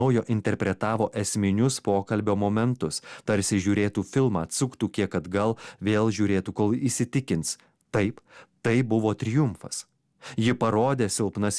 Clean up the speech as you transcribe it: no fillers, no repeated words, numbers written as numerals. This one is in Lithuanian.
naujo interpretavo esminius pokalbio momentus, tarsi žiūrėtų filmą, atsuktų kiek atgal, vėl žiūrėtų, kol įsitikins. Taip, tai buvo triumfas. Ji parodė silpnas